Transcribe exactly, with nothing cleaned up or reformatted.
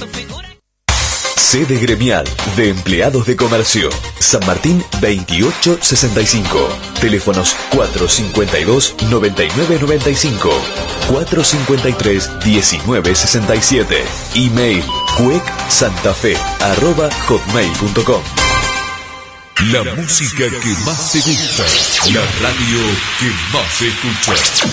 Sede gremial de empleados de comercio. San Martín veintiocho sesenta y cinco. Teléfonos cuatro cincuenta y dos, noventa y nueve noventa y cinco. cuatro cincuenta y tres, diecinueve sesenta y siete. Email cuecsantafe arroba hotmail punto com. La música que más te gusta. La radio que más se escucha.